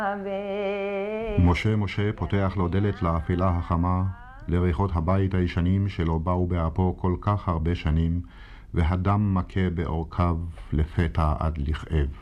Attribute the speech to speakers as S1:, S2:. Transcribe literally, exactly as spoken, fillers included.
S1: משה משה פותח לו דלת לאפילה החמה, לריחות הבית הישנים שלא באו באפו כל כך הרבה שנים, והדם מכה באורקיו לפתע עד לכאב.